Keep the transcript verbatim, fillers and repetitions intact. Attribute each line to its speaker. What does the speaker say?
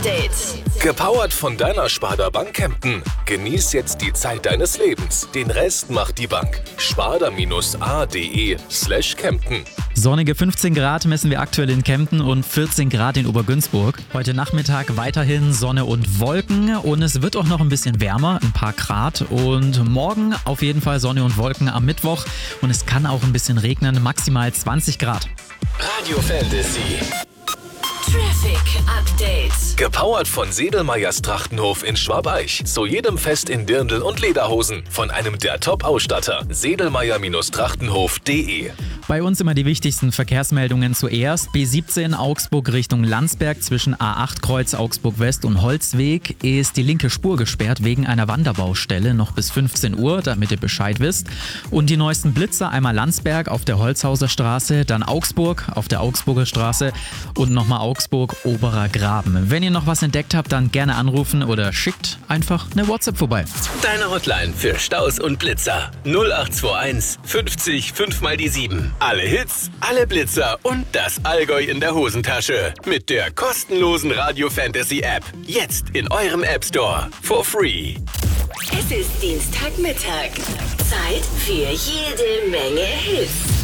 Speaker 1: Update.
Speaker 2: Gepowert von deiner Sparda Bank Kempten. Genieß jetzt die Zeit deines Lebens. Den Rest macht die Bank. sparda-a.de slash Kempten.
Speaker 3: Sonnige fünfzehn Grad messen wir aktuell in Kempten und vierzehn Grad in Obergünzburg. Heute Nachmittag weiterhin Sonne und Wolken und es wird auch noch ein bisschen wärmer, ein paar Grad. Und morgen auf jeden Fall Sonne und Wolken am Mittwoch und es kann auch ein bisschen regnen, maximal zwanzig Grad.
Speaker 2: Radio Fantasy.
Speaker 1: Traffic Update.
Speaker 2: Gepowert von Sedelmeyers Trachtenhof in Schwabeich. Zu jedem Fest in Dirndl und Lederhosen. Von einem der Top-Ausstatter. Sedelmeyer-Trachtenhof punkt de.
Speaker 3: Bei uns immer die wichtigsten Verkehrsmeldungen zuerst. B siebzehn Augsburg Richtung Landsberg zwischen A acht Kreuz Augsburg West und Holzweg ist die linke Spur gesperrt wegen einer Wanderbaustelle noch bis fünfzehn Uhr, damit ihr Bescheid wisst. Und die neuesten Blitzer einmal Landsberg auf der Holzhauser Straße, dann Augsburg auf der Augsburger Straße und nochmal Augsburg Oberer Graben. Wenn ihr noch was entdeckt habt, dann gerne anrufen oder schickt einfach eine WhatsApp vorbei.
Speaker 4: Deine Hotline für Staus und Blitzer null acht zwei eins fünfzig fünf mal die sieben. Alle Hits, alle Blitzer und das Allgäu in der Hosentasche. Mit der kostenlosen Radio Fantasy App. Jetzt in eurem App Store. For free.
Speaker 1: Es ist Dienstagmittag. Zeit für jede Menge Hits.